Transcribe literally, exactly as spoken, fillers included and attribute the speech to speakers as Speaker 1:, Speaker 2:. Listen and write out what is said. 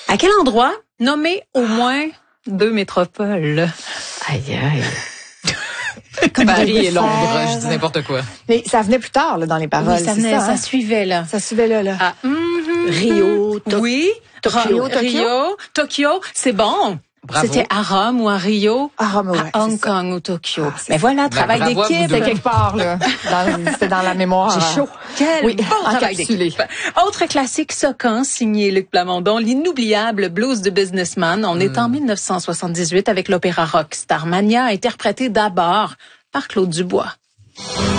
Speaker 1: À quel endroit nommer au moins deux métropoles?
Speaker 2: Aïe, aïe.
Speaker 3: Comme
Speaker 2: Paris et
Speaker 3: faire.
Speaker 2: Londres, je dis n'importe quoi.
Speaker 3: Mais ça venait plus tard là, dans les paroles.
Speaker 1: Oui, ça
Speaker 3: c'est
Speaker 1: venait,
Speaker 3: ça,
Speaker 1: ça
Speaker 3: hein?
Speaker 1: suivait là.
Speaker 3: Ça suivait là, là.
Speaker 1: Ah, mm-hmm.
Speaker 2: Rio, to-
Speaker 1: Oui,
Speaker 3: Tokyo,
Speaker 1: Ra-
Speaker 3: Tokyo.
Speaker 1: Rio, Tokyo, c'est bon.
Speaker 2: Bravo.
Speaker 1: C'était à Rome ou à Rio,
Speaker 3: À Rome, ouais,
Speaker 1: à Hong
Speaker 3: c'est ça.
Speaker 1: Kong ou Tokyo.
Speaker 3: Ah, c'est
Speaker 1: Mais voilà, travail
Speaker 2: bravo à vous
Speaker 1: d'équipe.
Speaker 2: deux.
Speaker 3: C'était quelque part, là. Dans- C'était dans la mémoire.
Speaker 1: J'ai chaud. Quel
Speaker 3: Oui,
Speaker 1: bon travail
Speaker 3: encapsulé.
Speaker 1: d'équipe. Autre classique Socan, signé Luc Plamondon, l'inoubliable blues de Businessman. On est en mille neuf cent soixante-dix-huit avec l'opéra rock Starmania, interprété d'abord par Claude Dubois.